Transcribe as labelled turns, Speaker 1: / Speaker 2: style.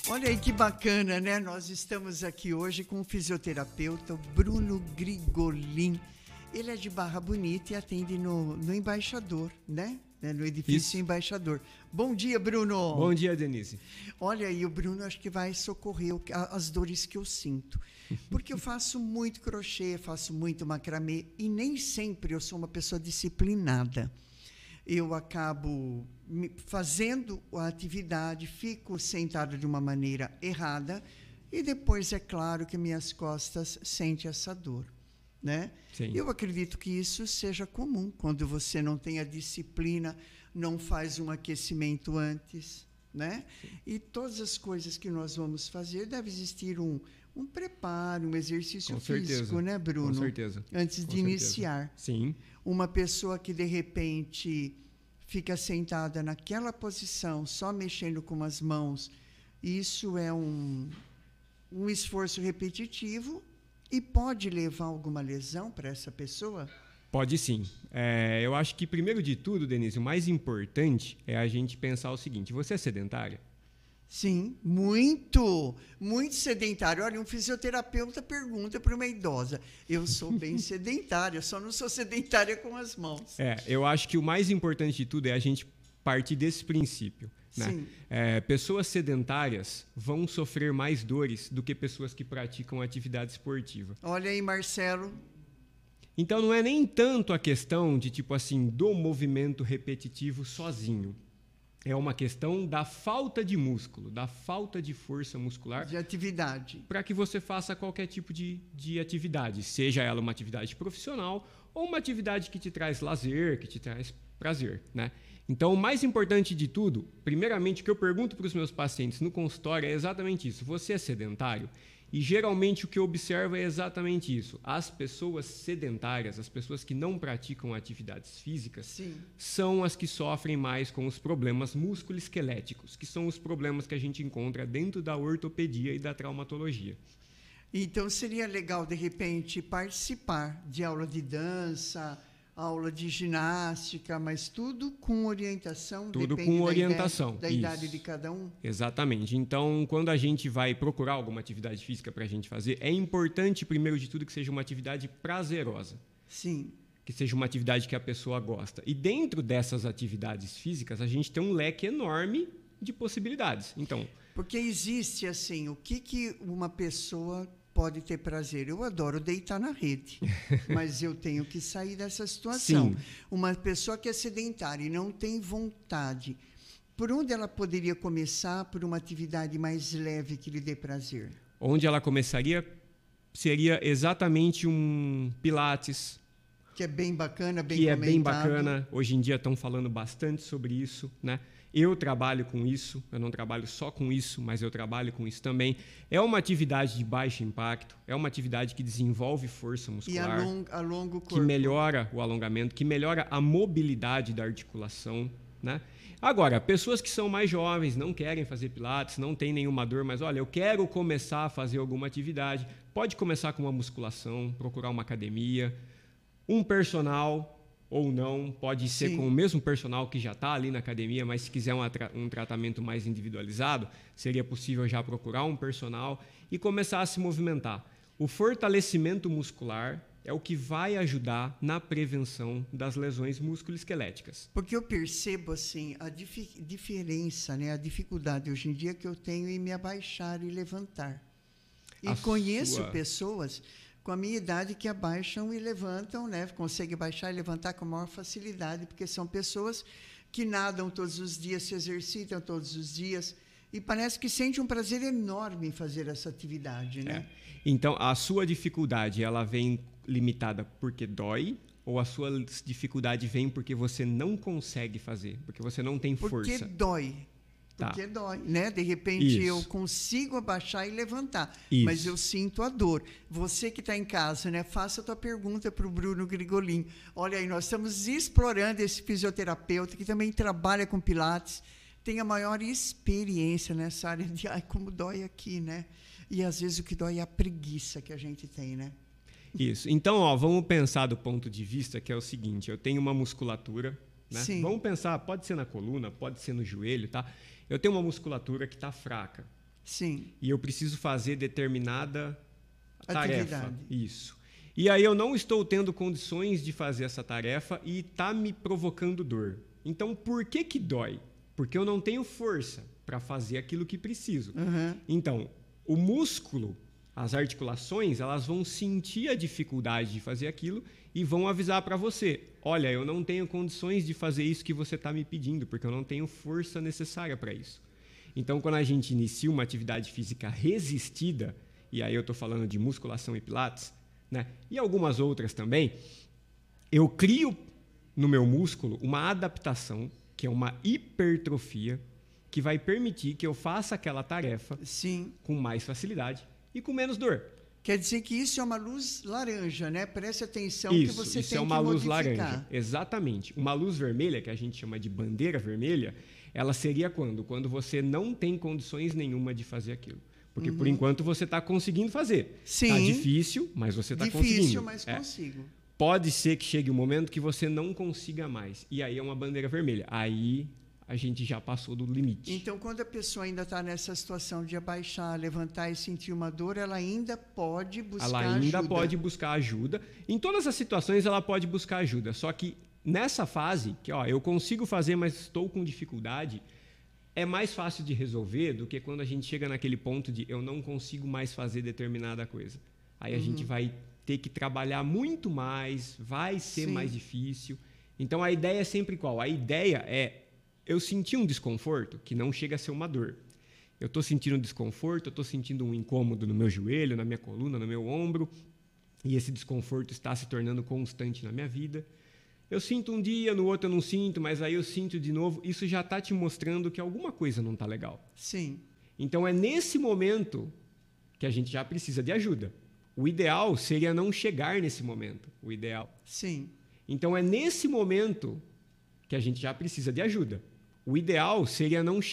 Speaker 1: Olha aí que bacana, né? Nós estamos aqui hoje com o fisioterapeuta Bruno Grigolin. Ele é de Barra Bonita e atende no Embaixador, né? No edifício Isso. Embaixador. Bom dia, Bruno.
Speaker 2: Bom dia, Denise.
Speaker 1: Olha aí, o Bruno acho que vai socorrer as dores que eu sinto. Porque eu faço muito crochê, faço muito macramê e nem sempre eu sou uma pessoa disciplinada. Eu acabo fazendo a atividade, fico sentada de uma maneira errada e depois é claro que minhas costas sentem essa dor, né?
Speaker 2: Sim.
Speaker 1: Eu acredito que isso seja comum quando você não tem a disciplina, não faz um aquecimento antes, né?
Speaker 2: Sim.
Speaker 1: E todas as coisas que nós vamos fazer, deve existir um preparo, um exercício físico, né, Bruno?
Speaker 2: Com certeza.
Speaker 1: Antes de iniciar.
Speaker 2: Sim.
Speaker 1: Uma pessoa que, de repente, fica sentada naquela posição, só mexendo com as mãos, isso é um esforço repetitivo e pode levar a alguma lesão para essa pessoa?
Speaker 2: Pode sim. Eu acho que, primeiro de tudo, Denise, o mais importante é a gente pensar o seguinte: você é sedentária?
Speaker 1: Sim, muito sedentário. Olha, um fisioterapeuta pergunta para uma idosa. Eu sou bem sedentária, só não sou sedentária com as mãos.
Speaker 2: Eu acho que o mais importante de tudo é a gente partir desse princípio. Né?
Speaker 1: Sim.
Speaker 2: Pessoas sedentárias vão sofrer mais dores do que pessoas que praticam atividade esportiva.
Speaker 1: Olha aí, Marcelo.
Speaker 2: Então, não é nem tanto a questão de, tipo assim, do movimento repetitivo sozinho. É uma questão da falta de músculo, da falta de força muscular.
Speaker 1: De atividade.
Speaker 2: Para que você faça qualquer tipo de atividade, seja ela uma atividade profissional ou uma atividade que te traz lazer, que te traz prazer, né? Então, o mais importante de tudo, primeiramente, o que eu pergunto para os meus pacientes no consultório é exatamente isso. Você é sedentário? E geralmente o que eu observo é exatamente isso. As pessoas sedentárias, as pessoas que não praticam atividades físicas,
Speaker 1: Sim.
Speaker 2: são as que sofrem mais com os problemas musculoesqueléticos, que são os problemas que a gente encontra dentro da ortopedia e da traumatologia.
Speaker 1: Então seria legal, de repente, participar de aula de dança, aula de ginástica, mas tudo com orientação.
Speaker 2: Tudo com orientação.
Speaker 1: Da idade de cada um?
Speaker 2: Exatamente. Então, quando a gente vai procurar alguma atividade física para a gente fazer, é importante, primeiro de tudo, que seja uma atividade prazerosa.
Speaker 1: Sim.
Speaker 2: Que seja uma atividade que a pessoa gosta. E dentro dessas atividades físicas, a gente tem um leque enorme de possibilidades. Então,
Speaker 1: porque existe, assim, o que uma pessoa pode ter prazer. Eu adoro deitar na rede, mas eu tenho que sair dessa situação.
Speaker 2: Sim.
Speaker 1: Uma pessoa que é sedentária e não tem vontade, por onde ela poderia começar por uma atividade mais leve que lhe dê prazer?
Speaker 2: Onde ela começaria seria exatamente um Pilates.
Speaker 1: Que é bem bacana, bem
Speaker 2: comentado.
Speaker 1: Que
Speaker 2: é bem bacana. Hoje em dia estão falando bastante sobre isso, né? Eu trabalho com isso, eu não trabalho só com isso, mas eu trabalho com isso também. É uma atividade de baixo impacto, é uma atividade que desenvolve força muscular,
Speaker 1: e alonga o corpo,
Speaker 2: que melhora o alongamento, que melhora a mobilidade da articulação, né? Agora, pessoas que são mais jovens, não querem fazer pilates, não tem nenhuma dor, mas olha, eu quero começar a fazer alguma atividade, pode começar com uma musculação, procurar uma academia, um personal ou não, pode ser com o mesmo personal que já está ali na academia, mas se quiser um tratamento mais individualizado, seria possível já procurar um personal e começar a se movimentar. O fortalecimento muscular é o que vai ajudar na prevenção das lesões musculoesqueléticas.
Speaker 1: Porque eu percebo assim, a diferença, né, a dificuldade hoje em dia que eu tenho em me abaixar e levantar. E conheço pessoas com a minha idade que abaixam e levantam, né? Conseguem baixar e levantar com maior facilidade, porque são pessoas que nadam todos os dias, se exercitam todos os dias e parece que sentem um prazer enorme em fazer essa atividade, né?
Speaker 2: Então, a sua dificuldade, ela vem limitada porque dói, ou a sua dificuldade vem porque você não consegue fazer, porque você não tem força?
Speaker 1: Porque dói. Porque dói, né? De repente eu consigo abaixar e levantar, mas eu sinto a dor. Você que está em casa, né? Faça a tua pergunta para o Bruno Grigolin. Olha aí, nós estamos explorando esse fisioterapeuta que também trabalha com pilates, tem a maior experiência nessa área de como dói aqui, né? E às vezes o que dói é a preguiça que a gente tem, né?
Speaker 2: Isso. Então, vamos pensar do ponto de vista que é o seguinte: eu tenho uma musculatura, né?
Speaker 1: Sim.
Speaker 2: Vamos pensar, pode ser na coluna, pode ser no joelho, tá? Eu tenho uma musculatura que está fraca.
Speaker 1: Sim.
Speaker 2: E eu preciso fazer determinada tarefa.
Speaker 1: Atividade.
Speaker 2: Isso. E aí eu não estou tendo condições de fazer essa tarefa e está me provocando dor. Então, por que dói? Porque eu não tenho força para fazer aquilo que preciso.
Speaker 1: Uhum.
Speaker 2: Então, o músculo, as articulações, elas vão sentir a dificuldade de fazer aquilo e vão avisar para você: olha, eu não tenho condições de fazer isso que você está me pedindo, porque eu não tenho força necessária para isso. Então, quando a gente inicia uma atividade física resistida, e aí eu estou falando de musculação e pilates, né, e algumas outras também, eu crio no meu músculo uma adaptação, que é uma hipertrofia, que vai permitir que eu faça aquela tarefa
Speaker 1: Sim.
Speaker 2: com mais facilidade e com menos dor.
Speaker 1: Quer dizer que isso é uma luz laranja, né? Preste atenção
Speaker 2: Isso,
Speaker 1: que você
Speaker 2: isso
Speaker 1: tem
Speaker 2: é uma
Speaker 1: que
Speaker 2: luz
Speaker 1: modificar.
Speaker 2: laranja. Exatamente. Uma luz vermelha, que a gente chama de bandeira vermelha, ela seria quando? Quando você não tem condições nenhuma de fazer aquilo. Porque, por enquanto, você está conseguindo fazer.
Speaker 1: Sim.
Speaker 2: Está difícil, mas você está conseguindo.
Speaker 1: Difícil, mas consigo.
Speaker 2: Pode ser que chegue um momento que você não consiga mais. E aí é uma bandeira vermelha. Aí a gente já passou do limite.
Speaker 1: Então, quando a pessoa ainda está nessa situação de abaixar, levantar e sentir uma dor, ela ainda pode buscar ajuda.
Speaker 2: Ela ainda pode buscar ajuda. Em todas as situações, ela pode buscar ajuda. Só que nessa fase, que eu consigo fazer, mas estou com dificuldade, é mais fácil de resolver do que quando a gente chega naquele ponto de eu não consigo mais fazer determinada coisa. Aí a gente vai ter que trabalhar muito mais, vai ser
Speaker 1: Sim.
Speaker 2: mais difícil. Então, a ideia é sempre qual? A ideia é eu sentir um desconforto que não chega a ser uma dor. Eu estou sentindo um desconforto, eu estou sentindo um incômodo no meu joelho, na minha coluna, no meu ombro, e esse desconforto está se tornando constante na minha vida. Eu sinto um dia, no outro eu não sinto, mas aí eu sinto de novo. Isso já está te mostrando que alguma coisa não está legal.
Speaker 1: Sim.
Speaker 2: Então, é nesse momento que a gente já precisa de ajuda. O ideal seria não chegar nesse momento. O ideal.
Speaker 1: Sim.
Speaker 2: Então, é nesse momento que a gente já precisa de ajuda. O ideal seria não